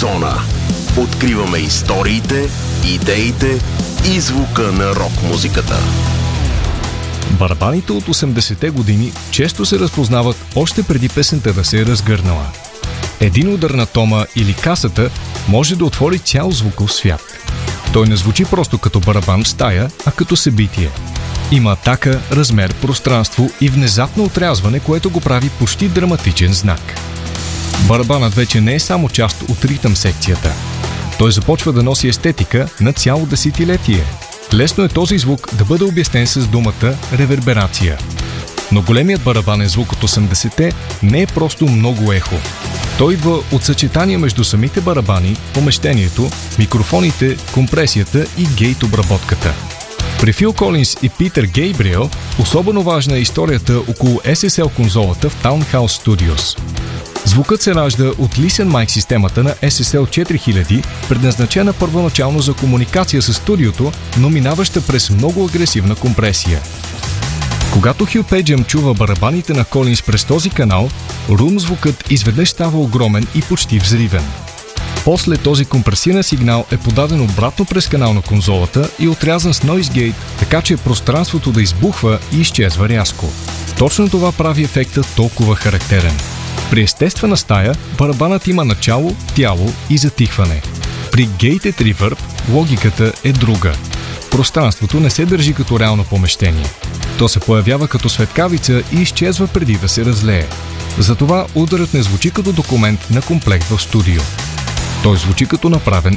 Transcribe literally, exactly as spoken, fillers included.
Зона. Откриваме историите, идеите и звука на рок-музиката. Барабаните от осемдесетте години често се разпознават още преди песента да се е разгърнала. Един удар на тома или касата може да отвори цял звуков свят. Той не звучи просто като барабан в стая, а като събитие. Има атака, размер, пространство и внезапно отрязване, което го прави почти драматичен знак. Барабанът вече не е само част от ритъм секцията. Той започва да носи естетика на цяло десетилетие. Лесно е този звук да бъде обяснен с думата реверберация. Но големият барабанен звук от осемдесетте не е просто много ехо. Той идва от съчетание между самите барабани, помещението, микрофоните, компресията и гейт обработката. При Фил Колинс и Питър Гейбриел особено важна е историята около ес ес ел конзолата в Townhouse Studios. Звукът се ражда от Listen Mic системата на ес ес ел четири хиляди, предназначена първоначално за комуникация с студиото, но минаваща през много агресивна компресия. Когато Хю Педжъм чува барабаните на Колинс през този канал, рум звукът изведнъж става огромен и почти взривен. После този компресиран сигнал е подаден обратно през канал на конзолата и отрязан с Noise Gate, така че пространството да избухва и изчезва рязко. Точно това прави ефекта толкова характерен. При естествена стая барабанът има начало, тяло и затихване. При Gated Reverb логиката е друга. Пространството не се държи като реално помещение. То се появява като светкавица и изчезва преди да се разлее. Затова ударът не звучи като документ на комплект в студио. Той звучи като направен